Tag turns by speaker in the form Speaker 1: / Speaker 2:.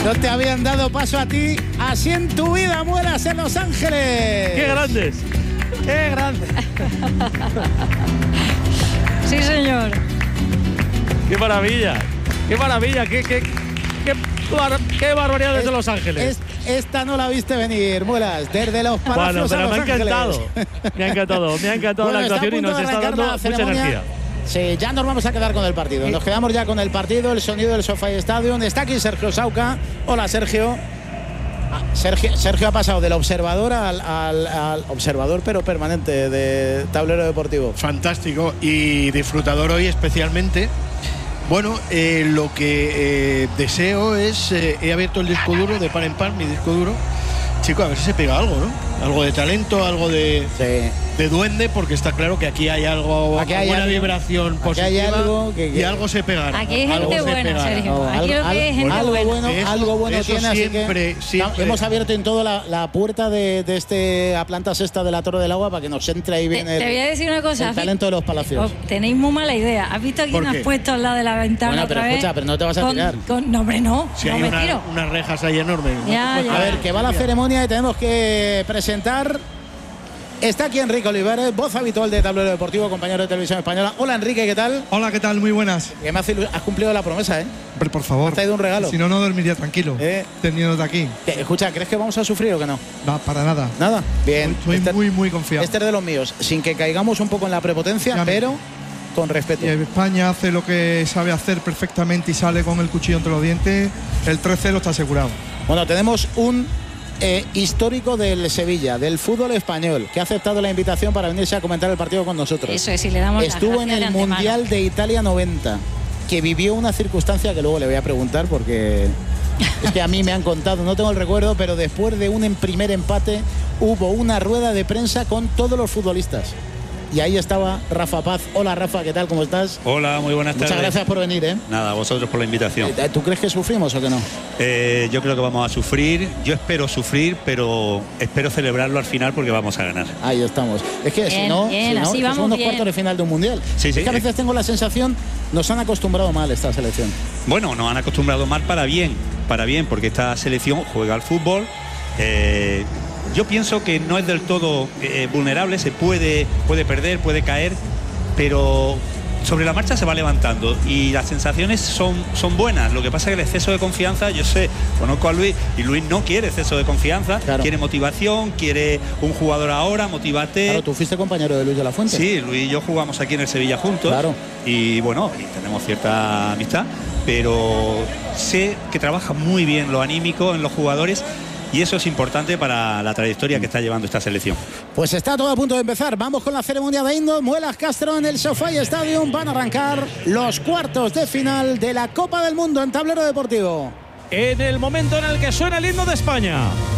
Speaker 1: No te habían dado paso a ti así en tu vida, Muelas, en Los Ángeles.
Speaker 2: ¡Qué grandes!
Speaker 1: ¡Qué grandes!
Speaker 3: Sí, señor.
Speaker 2: ¡Qué maravilla! ¡Qué maravilla! ¡Qué barbaridad desde Los Ángeles!
Speaker 1: Esta no la viste venir, Muelas, desde los Palacios
Speaker 2: pero
Speaker 1: a Los
Speaker 2: me ha encantado.
Speaker 1: Ángeles.
Speaker 2: Me ha encantado
Speaker 1: Bueno,
Speaker 2: la actuación y nos está dando mucha energía.
Speaker 1: Sí, ya nos vamos a quedar con el partido. Nos quedamos ya con el partido, el sonido del SoFi Stadium. Está aquí Sergio Sauca. Hola, Sergio. Sergio ha pasado del observador al observador, pero permanente, de Tablero Deportivo.
Speaker 4: Fantástico y disfrutador hoy especialmente. Bueno, lo que deseo es, he abierto el disco duro de par en par, mi disco duro. Chico, a ver si se pega algo, ¿no? Algo de talento, algo de duende, porque está claro que aquí hay algo,
Speaker 1: aquí hay
Speaker 4: buena
Speaker 1: algo,
Speaker 4: vibración positiva,
Speaker 1: hay algo
Speaker 4: y algo se pegará.
Speaker 3: Aquí hay gente buena, Sergio. Aquí lo que es gente buena.
Speaker 1: Algo bueno tiene,
Speaker 4: siempre,
Speaker 1: así que hemos abierto en todo la puerta de a planta sexta de la Torre del Agua para que nos entre ahí bien
Speaker 3: te voy a decir una cosa,
Speaker 1: el talento de los Palacios.
Speaker 3: Tenéis muy mala idea. ¿Has visto a quién has puesto al lado de la ventana?
Speaker 1: Bueno, pero
Speaker 3: otra
Speaker 1: escucha,
Speaker 3: vez?
Speaker 1: pero no te vas a tirar.
Speaker 3: No, hombre, no.
Speaker 4: Si
Speaker 3: no
Speaker 4: hay
Speaker 3: me tiro.
Speaker 4: unas rejas ahí enormes.
Speaker 3: Ya.
Speaker 1: A ver, que va la ceremonia y tenemos que presentar. Está aquí Enrique Olivares, voz habitual de Tablero Deportivo, compañero de Televisión Española. Hola, Enrique, ¿qué tal?
Speaker 5: Hola, ¿qué tal? Muy buenas.
Speaker 1: Que has cumplido la promesa, ¿eh?
Speaker 5: Hombre, por favor.
Speaker 1: Has traído un regalo.
Speaker 5: Si no, no dormiría tranquilo. Teniéndote aquí.
Speaker 1: Escucha, ¿crees que vamos a sufrir o que no?
Speaker 5: No, para nada.
Speaker 1: Nada. Bien.
Speaker 5: Estoy muy confiado.
Speaker 1: Este es de los míos, sin que caigamos un poco en la prepotencia, pero con respeto.
Speaker 5: Y España hace lo que sabe hacer perfectamente y sale con el cuchillo entre los dientes. El 3-0 está asegurado.
Speaker 1: Bueno, tenemos un histórico del Sevilla, del fútbol español, que ha aceptado la invitación para venirse a comentar el partido con nosotros.
Speaker 3: Eso es, y le damos
Speaker 1: Estuvo en el Mundial de Italia 90, que vivió una circunstancia que luego le voy a preguntar porque es que a mí me han contado, no tengo el recuerdo, pero después de un primer empate hubo una rueda de prensa con todos los futbolistas. Y ahí estaba Rafa Paz. Hola, Rafa, ¿qué tal? ¿Cómo estás?
Speaker 6: Hola, muy buenas tardes.
Speaker 1: Muchas gracias por venir, ¿eh?
Speaker 6: Nada, a vosotros por la invitación.
Speaker 1: ¿Tú crees que sufrimos o que no?
Speaker 6: Yo creo que vamos a sufrir. Yo espero sufrir, pero espero celebrarlo al final porque vamos a ganar.
Speaker 1: Ahí estamos. Es que si no, son los cuartos de final de un mundial.
Speaker 6: Sí, sí.
Speaker 1: Es que a veces tengo la sensación, nos han acostumbrado mal esta selección.
Speaker 6: Bueno, nos han acostumbrado mal para bien, porque esta selección juega al fútbol. Yo pienso que no es del todo vulnerable, se puede perder, puede caer, pero sobre la marcha se va levantando y las sensaciones son buenas. Lo que pasa es que el exceso de confianza, yo sé, conozco a Luis y Luis no quiere exceso de confianza, quiere motivación, quiere un jugador ahora, motívate.
Speaker 1: Claro, tú fuiste compañero de Luis de la Fuente.
Speaker 6: Sí, Luis y yo jugamos aquí en el Sevilla juntos.
Speaker 1: Claro.
Speaker 6: Y bueno, y tenemos cierta amistad, pero sé que trabaja muy bien lo anímico en los jugadores. Y eso es importante para la trayectoria que está llevando esta selección.
Speaker 1: Pues está todo a punto de empezar. Vamos con la ceremonia de himno. Muelas Castro en el SoFi Stadium. Van a arrancar los cuartos de final de la Copa del Mundo en Tablero Deportivo.
Speaker 2: En el momento en el que suena el himno de España.